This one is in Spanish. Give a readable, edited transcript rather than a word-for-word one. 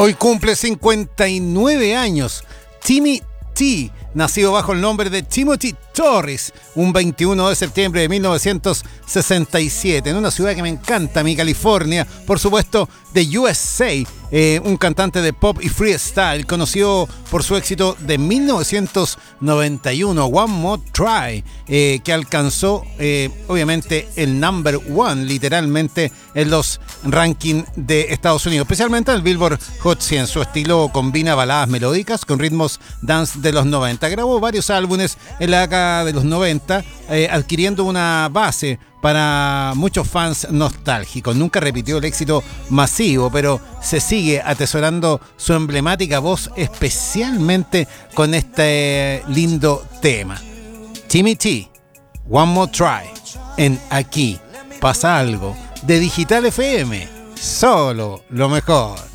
Hoy cumple 59 años Timmy T, nacido bajo el nombre de Timothy Torres, un 21 de septiembre de 1967, en una ciudad que me encanta, mi California, por supuesto, de USA, un cantante de pop y freestyle, conocido por su éxito de 1991, One More Try, que alcanzó, obviamente, el number one, literalmente, en los rankings de Estados Unidos, especialmente en el Billboard Hot 100. Su estilo combina baladas melódicas con ritmos dance de los 90. Grabó varios álbumes en la década de los 90, adquiriendo una base para muchos fans nostálgicos. Nunca repitió el éxito masivo, pero se sigue atesorando su emblemática voz, especialmente con este lindo tema. Timmy T, One More Try, en Aquí Pasa Algo, de Digital FM, solo lo mejor.